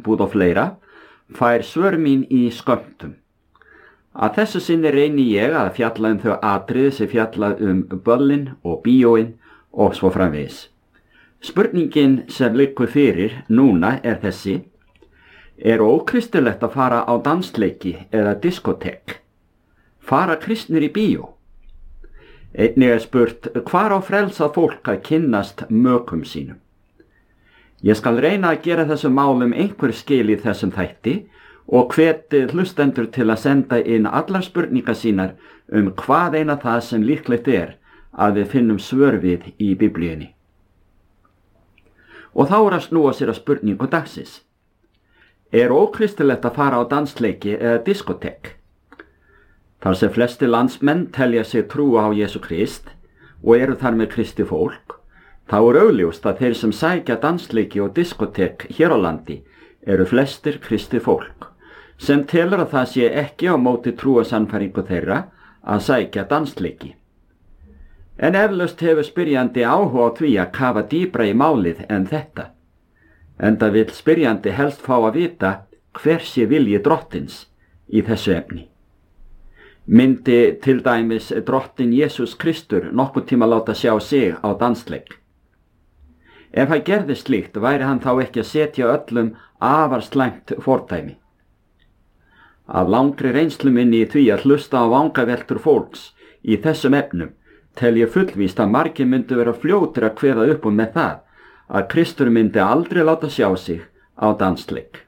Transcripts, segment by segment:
sambúð og fleira, fær svör mín í skömmtum. Að þessu sinni reyni ég að fjalla þau atriði sem fjalla böllin og bíóin og svo framvegis. Spurningin sem liggur fyrir núna þessi: er ókristilegt að fara á dansleiki eða diskotek? Fara kristnir í bíó? Einnig spurt, hvar á frelsað fólk að kynnast mökum sínum? Ég skal reyna að gera þessum málum einhver skil í þessum þætti og hvet hlustendur til að senda inn allar spurningar sínar hvað eina það sem líklegt að við finnum svör við í Biblíunni. Og þá að snúa sér að spurningu dagsins. Er ókristilegt að fara á dansleiki eða diskotek? Þar sem flesti landsmenn telja sig trúa á Jesú Krist og eru þar með kristi fólk, þá augljóst að þeir sem sækja dansleiki og diskotek hér á landi eru flestir kristi fólk, sem telur að það sé ekki á móti trúarsannfæringu þeirra að sækja dansleiki. En eflaust hefur spyrjandi áhuga á því að kafa dýpra í málið en þetta, enda vill spyrjandi helst fá að vita hver sé vilji drottins í þessu efni. Myndi til dæmis drottin Jesús Kristur nokkuð tíma láta sjá sig á dansleik? Ef hann gerði slíkt, væri hann þá ekki að setja öllum afar slæmt fordæmi. Af langri reynslu minni í því að hlusta á vangaveltur fólks í þessum efnum tel ég fullvíst að margir myndu vera fljótir að kveða upp með það að Kristur myndi aldrei láta sjá sig á dansleik.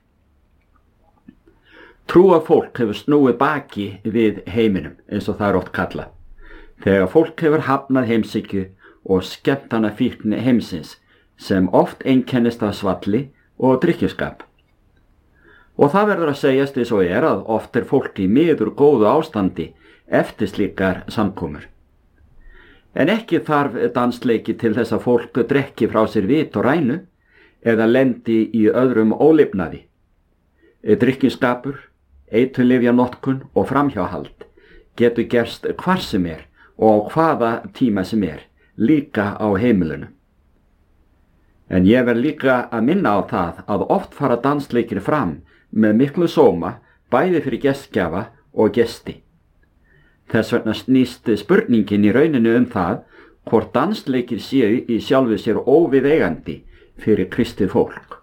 Trúa fólk hefur snúið baki við heiminum, eins og það oft kallað, þegar fólk hefur hafnað heimshyggju og skemmtanafíkn heimsins sem oft einkennist af svalli og drykkjuskap. Og það verður að segjast eins og að oft fólk í miður góðu ástandi eftir slíkar samkomur. En ekki þarf dansleiki til þess að fólk drekki frá sér vit og rænu eða lendi í öðrum ólifnaði. Drykkjuskapur, eiturlyfjanotkun og framhjáhald getur gerst hvar sem og á hvaða tíma sem líka á heimilinu. En ég verð líka að minna á það að oft fara dansleikir fram með miklu sóma bæði fyrir gestgjafa og gesti. Þess vegna snýst spurningin í rauninu það hvort dansleikir séu í sjálfu sér óviðeigandi fyrir kristið fólk.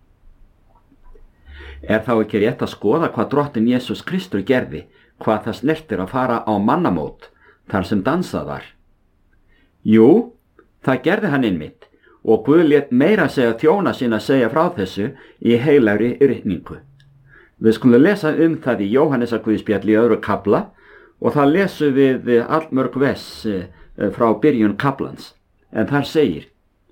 Er þá ekki rétt að skoða hvað drottinn Jesús Kristur gerði, hvað það snertir að fara á mannamót þar sem dansað var? Jú, það gerði hann einmitt og Guð lét meira segja þjóna sína segja frá þessu í heilagri ritningu. Við skulum lesa það í Jóhannesarguðspjalli í 2. kafla og það lesum við allmörg vers frá byrjun kaflans, en þar segir: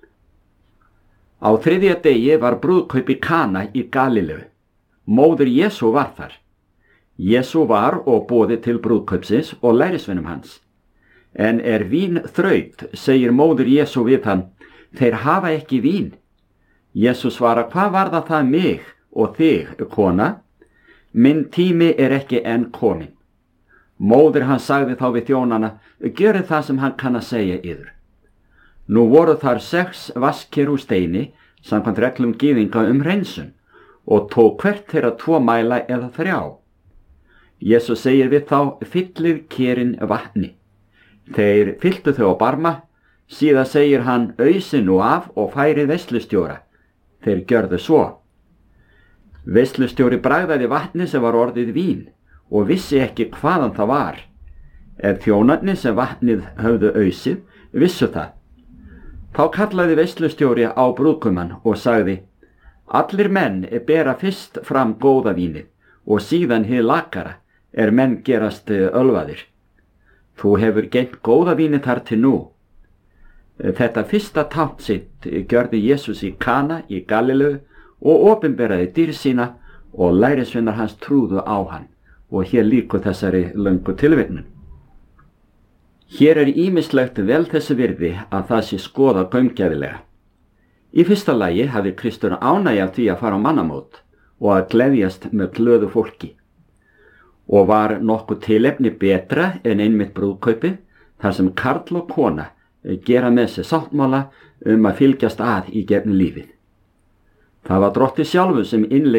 Á 3. degi var brúðkaup í Kana í Galileu. Móðir Jesú var þar. Jesú var og boðið til brúðkaupsins og lærisveinum hans. En vín þraut, segir móðir Jesú við hann, þeir hafa ekki vín. Jesú svarar, hvað varðar það mig og þig, kona? Minn tími ekki enn kominn. Móðir hans sagði þá við þjónana, gjörið það sem hann kann að segja yður. Nú voru þar 6 vaskir úr steini, samkvæmt reglum gyðinga hreinsun, og tók hvert þeirra 2 mæla eða 3. Jesús segir við þá, fyllið kerin vatni. Þeir fylltu þau á barma, síðan segir hann, ausi nú af og færið veislustjóra. Þeir gjörðu svo. Veislustjóri bragðaði vatni sem var orðið vín og vissi ekki hvaðan það var. Þjónarnir sem vatnið höfðu ausið vissu það. Þá kallaði veislustjóri á brúðguminn og sagði, allir menn bera fyrst fram góða vínið og síðan hið lakara menn gerast ölvaðir. Þú hefur geymt góða vínið þar til nú. Þetta fyrsta tákn sitt gjörði Jesús í Kana í Galileu og opinberaði dýr sína og lærisveinar hans trúðu á hann. Og hér lýkur þessari löngu tilvitnun. Hér ýmislegt vel þessu virði að það sé skoða gaumgæfilega. Í fyrsta lagi hafði Kristur ánægju af því að fara á mannamót og að gleðjast með glöðu fólki. Og var nokkuð tilefni betra en einmitt brúðkaupið, þar sem karl og kona gera með sér sáttmála að fylgjast að í gegnum lífið. Það var drottinn sjálfur sem innleiddi